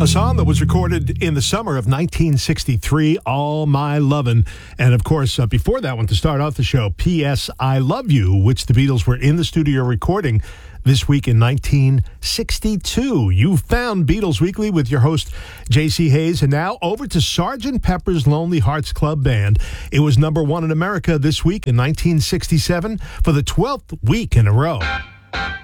A song that was recorded in the summer of 1963, All My Lovin'. And of course, before that one, to start off the show, P.S. I Love You, which the Beatles were in the studio recording this week in 1962. You found Beatles Weekly with your host, J.C. Hayes. And now over to Sgt. Pepper's Lonely Hearts Club Band. It was number one in America this week in 1967 for the 12th week in a row.